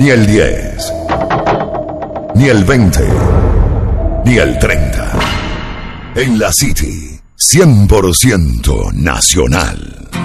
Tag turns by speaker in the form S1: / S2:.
S1: Ni el 10, ni el 20, ni el 30. En la City, 100% nacional.